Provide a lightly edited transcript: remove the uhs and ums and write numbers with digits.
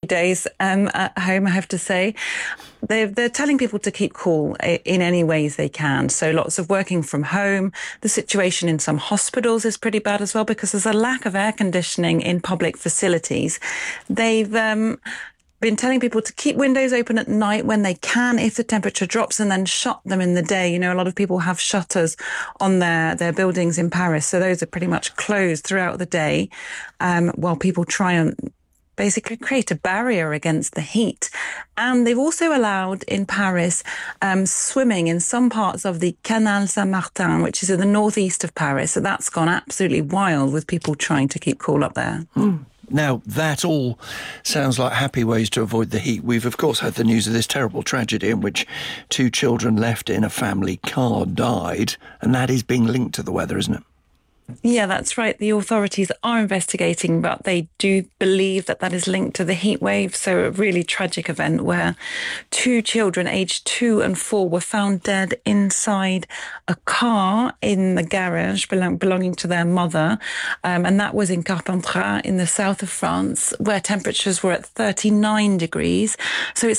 days at home, I have to say. They're telling people to keep cool in any ways they can. So lots of working from home. The situation in some hospitals is pretty bad as well because there's a lack of air conditioning in public facilities. They've been telling people to keep windows open at night when they can if the temperature drops, and then shut them in the day. You know, a lot of people have shutters on their buildings in Paris, so those are pretty much closed throughout the day while people try and basically create a barrier against the heat. And they've also allowed in Paris swimming in some parts of the Canal Saint-Martin, which is in the northeast of Paris. So that's gone absolutely wild with people trying to keep cool up there. Now, that all sounds like happy ways to avoid the heat. We've, of course, had the news of this terrible tragedy in which 2 children left in a family car died, and that is being linked to the weather, isn't it? Yeah, that's right. The authorities are investigating, but they do believe that that is linked to the heat wave. So a really tragic event where 2 children aged 2 and 4 were found dead inside a car in the garage belonging to their mother. And that was in Carpentras in the south of France, where temperatures were at 39 degrees. So it's